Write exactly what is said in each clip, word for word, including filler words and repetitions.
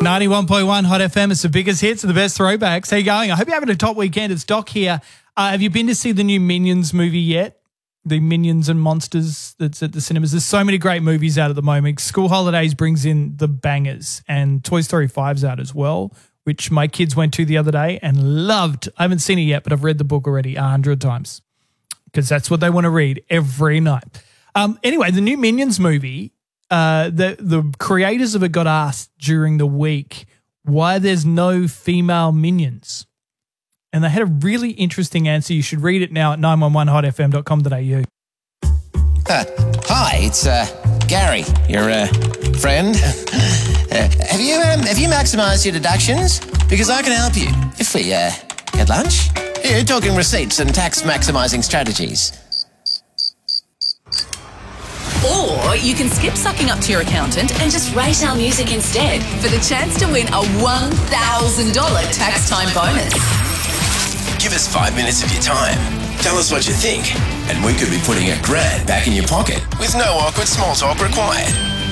ninety-one point one Hot F M. It's the biggest hits and the best throwbacks. How you going? I hope you're having a top weekend. It's Doc here. Uh, have you been to see the new Minions movie yet? The Minions and Monsters that's at the cinemas. There's so many great movies out at the moment. School Holidays brings in the bangers, and Toy Story five's out as well, which my kids went to the other day and loved. I haven't seen it yet, but I've read the book already a hundred times because that's what they want to read every night. Um, anyway, the new Minions movie, uh, the, the creators of it got asked during the week why there's no female Minions. And they had a really interesting answer. You should read it now at nine one one hot f m dot com dot a u. Uh, hi, it's uh, Gary, your uh, friend. uh, have you um, have you maximised your deductions? Because I can help you if we uh, get lunch. Here, talking receipts and tax maximising strategies. Or you can skip sucking up to your accountant and just rate our music instead for the chance to win a one thousand dollars tax time bonus. Give us five minutes of your time. Tell us what you think, and we could be putting a grand back in your pocket with no awkward small talk required.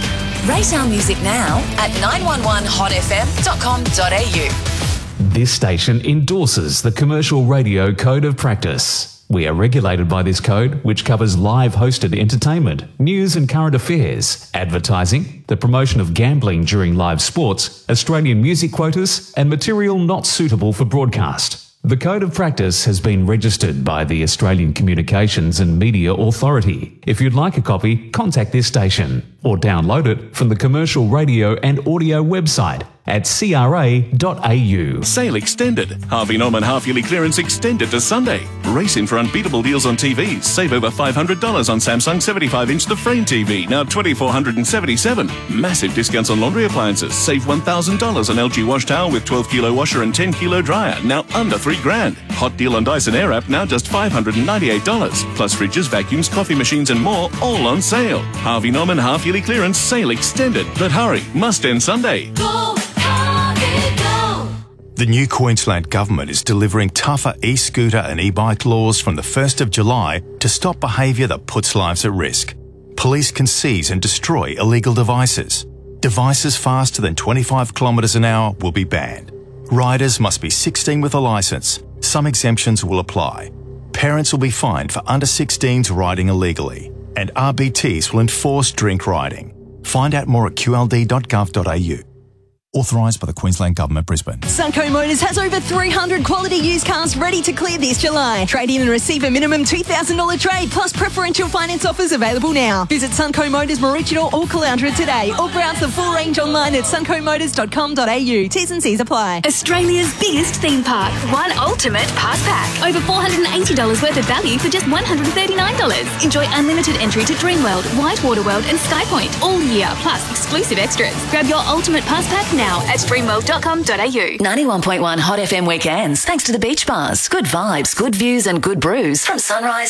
Rate our music now at nine one one hot f m dot com dot a u. This station endorses the Commercial Radio Code of Practice. We are regulated by this code, which covers live hosted entertainment, news and current affairs, advertising, the promotion of gambling during live sports, Australian music quotas, and material not suitable for broadcast. The Code of Practice has been registered by the Australian Communications and Media Authority. If you'd like a copy, contact this station or download it from the Commercial Radio and Audio website at c r a dot a u. Sale extended. Harvey Norman half-yearly clearance extended to Sunday. Race in for unbeatable deals on T Vs. Save over five hundred dollars on Samsung seventy-five inch The Frame T V, now two thousand four hundred seventy-seven dollars. Massive discounts on laundry appliances. Save one thousand dollars on L G wash towel with twelve kilo washer and ten kilo dryer, now under three grand. Hot deal on Dyson Airwrap, now just five hundred ninety-eight dollars. Plus fridges, vacuums, coffee machines and more, all on sale. Harvey Norman half-yearly clearance sale extended. But hurry, must end Sunday. Go, Harvey, go! The new Queensland Government is delivering tougher e-scooter and e-bike laws from the first of July to stop behaviour that puts lives at risk. Police can seize and destroy illegal devices. Devices faster than twenty-five kilometres an hour will be banned. Riders must be sixteen with a licence. Some exemptions will apply. Parents will be fined for under sixteens riding illegally. And R B Ts will enforce drink riding. Find out more at q l d dot gov dot a u. Authorised by the Queensland Government, Brisbane. Sunco Motors has over three hundred quality used cars ready to clear this July. Trade in and receive a minimum two thousand dollars trade plus preferential finance offers available now. Visit Sunco Motors Maroochydore or Caloundra today or browse the full range online at sunco motors dot com dot a u. T's and C's apply. Australia's biggest theme park. One ultimate pass pack. Over four hundred eighty dollars worth of value for just one hundred thirty-nine dollars. Enjoy unlimited entry to Dreamworld, Whitewater World and SkyPoint all year, plus exclusive extras. Grab your ultimate pass pack now at dreamworld dot com dot a u. ninety-one point one Hot F M weekends. Thanks to the beach bars. Good vibes, good views and good brews from sunrise